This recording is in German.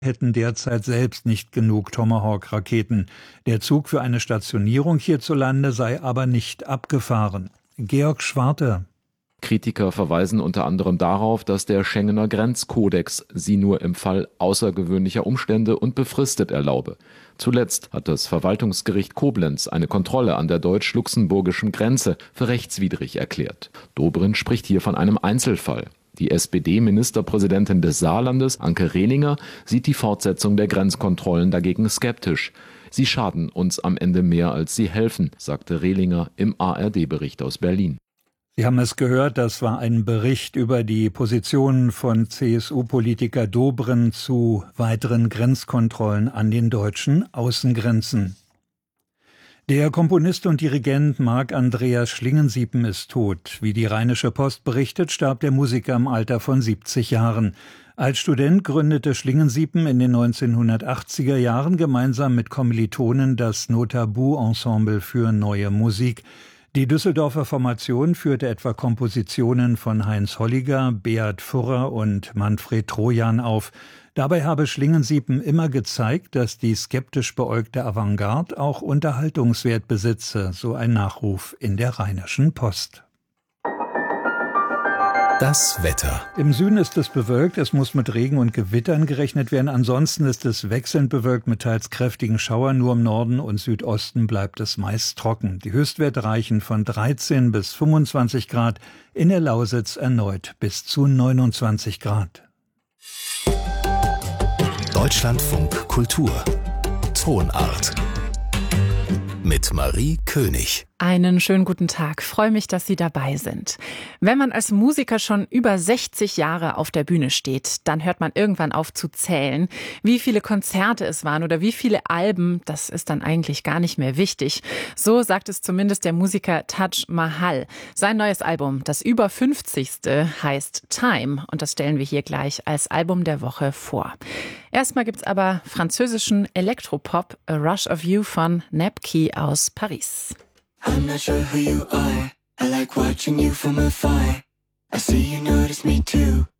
hätten derzeit selbst nicht genug Tomahawk-Raketen. Der Zug für eine Stationierung hierzulande sei aber nicht abgefahren. Georg Schwarte. Kritiker verweisen unter anderem darauf, dass der Schengener Grenzkodex sie nur im Fall außergewöhnlicher Umstände und befristet erlaube. Zuletzt hat das Verwaltungsgericht Koblenz eine Kontrolle an der deutsch-luxemburgischen Grenze für rechtswidrig erklärt. Dobrindt spricht hier von einem Einzelfall. Die SPD-Ministerpräsidentin des Saarlandes, Anke Rehlinger, sieht die Fortsetzung der Grenzkontrollen dagegen skeptisch. Sie schaden uns am Ende mehr, als sie helfen, sagte Rehlinger im ARD-Bericht aus Berlin. Sie haben es gehört, das war ein Bericht über die Positionen von CSU-Politiker Dobrindt zu weiteren Grenzkontrollen an den deutschen Außengrenzen. Der Komponist und Dirigent Marc Andreas Schlingensiepen ist tot. Wie die Rheinische Post berichtet, starb der Musiker im Alter von 70 Jahren. Als Student gründete Schlingensiepen in den 1980er Jahren gemeinsam mit Kommilitonen das Notabu-Ensemble für Neue Musik. Die Düsseldorfer Formation führte etwa Kompositionen von Heinz Holliger, Beat Furrer und Manfred Trojan auf. Dabei habe Schlingensiepen immer gezeigt, dass die skeptisch beäugte Avantgarde auch Unterhaltungswert besitze, so ein Nachruf in der Rheinischen Post. Das Wetter. Im Süden ist es bewölkt, es muss mit Regen und Gewittern gerechnet werden. Ansonsten ist es wechselnd bewölkt mit teils kräftigen Schauern. Nur im Norden und Südosten bleibt es meist trocken. Die Höchstwerte reichen von 13 bis 25 Grad, in der Lausitz erneut bis zu 29 Grad. Deutschlandfunk Kultur. Tonart. Mit Marie König. Einen schönen guten Tag. Freue mich, dass Sie dabei sind. Wenn man als Musiker schon über 60 Jahre auf der Bühne steht, dann hört man irgendwann auf zu zählen. Wie viele Konzerte es waren oder wie viele Alben, das ist dann eigentlich gar nicht mehr wichtig. So sagt es zumindest der Musiker Taj Mahal. Sein neues Album, das über 50. heißt Time und das stellen wir hier gleich als Album der Woche vor. Erstmal gibt's aber französischen Elektropop A Rush of You von Nepki aus Paris. I'm not sure who you are. I like watching you from afar. I see you notice me too.